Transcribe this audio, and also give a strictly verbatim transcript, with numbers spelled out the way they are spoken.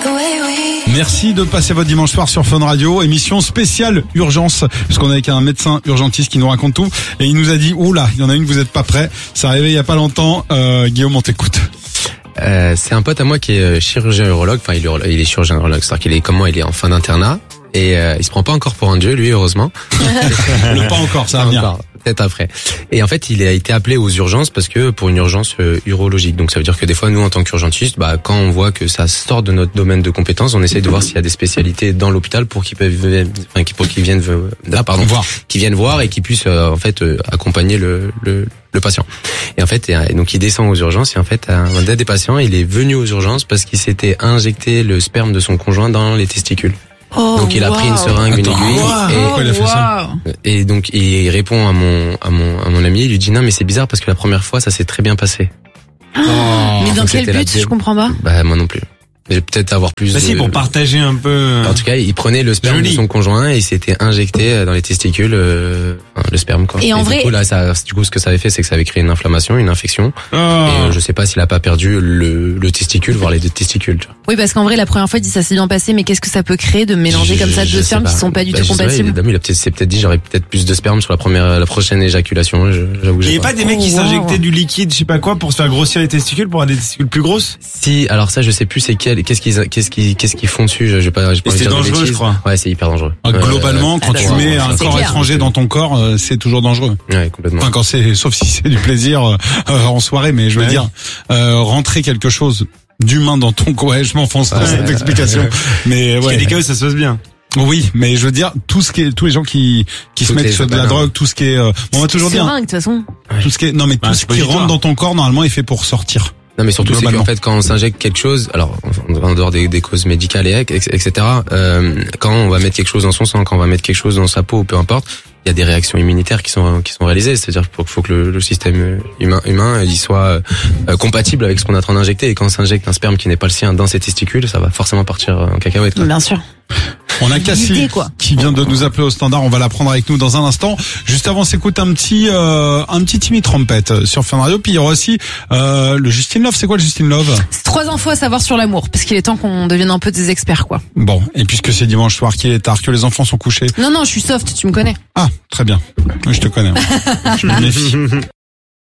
Merci de passer votre dimanche soir sur Fun Radio, émission spéciale urgence, puisqu'on est avec un médecin urgentiste qui nous raconte tout, et il nous a dit, oula, il y en a une, vous êtes pas prêts, ça arrivait il y a pas longtemps, euh, Guillaume, on t'écoute. Euh, c'est un pote à moi qui est chirurgien urologue, enfin il est, il est chirurgien urologue, c'est-à-dire qu'il est comme moi, il est en fin d'internat, et euh, il se prend pas encore pour un dieu, lui, heureusement. Le pas encore, ça va venir. Peut-être après. Et en fait, il a été appelé aux urgences parce que pour une urgence euh, urologique. Donc ça veut dire que des fois, nous, en tant qu'urgentiste, bah, quand on voit que ça sort de notre domaine de compétences, on essaye de voir s'il y a des spécialités dans l'hôpital pour qu'ils peuvent, enfin, pour qu'ils viennent, ah, pardon, voir, qu'ils viennent voir et qu'ils puissent euh, en fait euh, accompagner le, le le patient. Et en fait, et, et donc il descend aux urgences et en fait, un, un des patients, il est venu aux urgences parce qu'il s'était injecté le sperme de son conjoint dans les testicules. Oh, donc il a wow. pris une seringue, Attends, une aiguille, wow. et Pourquoi il a fait ça ? Et donc il répond à mon à mon à mon ami, il lui dit non mais c'est bizarre parce que la première fois ça s'est très bien passé. Oh, mais dans donc quel but, je comprends pas. Bah moi non plus. Je vais peut-être avoir plus. Bah de... si, pour partager un peu. En tout cas, il prenait le sperme Joli. de son conjoint et il s'était injecté dans les testicules euh, le sperme quoi. Et, et en du vrai, coup là, ça, du coup, ce que ça avait fait, c'est que ça avait créé une inflammation, une infection. Oh. Et euh, je sais pas s'il a pas perdu le, le testicule, voire les deux testicules. Tu vois. oui, parce qu'en vrai, la première fois, il dit ça s'est bien passé, mais qu'est-ce que ça peut créer de mélanger Je- comme ça je deux sais spermes pas. qui sont pas du Bah, tout je sais pas, compatibles? évidemment, il a peut-être, c'est peut-être dit, j'aurais peut-être plus de sperme sur la première, la prochaine éjaculation. Je- J'avoue, que Il y j'ai avait pas des mecs qui Oh, wow. s'injectaient du liquide, je sais pas quoi, pour se faire grossir les testicules, pour avoir des testicules plus grosses? Si, alors ça, je sais plus c'est quel, qu'est-ce qu'ils, qu'est-ce qu'ils, qu'est-ce qu'ils font dessus. Je, j'ai pas, j'ai pas Et envie de c'est dire de dangereux, bêtises. je crois. Ouais, c'est hyper dangereux. Euh, Globalement, quand ah, tu d'accord. mets un C'est corps clair. étranger dans ton corps, euh, c'est toujours dangereux. Ouais, complètement. Enfin, quand c'est, sauf si c'est du plaisir euh, euh, en soirée, mais je veux Ouais. dire, euh, rentrer quelque chose d'humain dans ton corps, ouais, je m'enfonce dans Ouais. cette explication, mais Parce qu'il y a ouais. des cas où ça se passe bien. Oui, mais je veux dire, tout ce qui est, tous les gens qui qui se Toutes mettent les sur de la balles, hein. drogue, tout ce qui est, euh, on va toujours dire, Seringue, de toute façon. tout ce qui est, non mais tout Bah, ce c'est qui positoire. rentre dans ton corps normalement est fait pour sortir. Non mais surtout c'est Globalement. qu'en fait quand on s'injecte quelque chose, alors en dehors des, des causes médicales et et cetera. Euh, quand on va mettre quelque chose dans son sang, quand on va mettre quelque chose dans sa peau, ou peu importe, il y a des réactions immunitaires qui sont qui sont réalisées. C'est-à-dire qu'il faut que le, le système humain humain il soit euh, compatible avec ce qu'on est en train d'injecter. Et quand on s'injecte un sperme qui n'est pas le sien dans ses testicules, ça va forcément partir en cacahuète. Quoi. Bien sûr. On a Cassie L'idée, quoi. qui vient de nous appeler au standard. On va la prendre avec nous dans un instant. Juste avant, on s'écoute un petit euh, un petit Timmy Trompette sur Fun Radio. Puis il y aura aussi euh, le Justin Love. C'est quoi le Justin Love? C'est trois infos à savoir sur l'amour, parce qu'il est temps qu'on devienne un peu des experts, quoi. Bon, et puisque c'est dimanche soir, qu'il est tard, que les enfants sont couchés. Non, non, je suis soft, tu me connais. Ah, très bien. Je te connais. Je me méfie.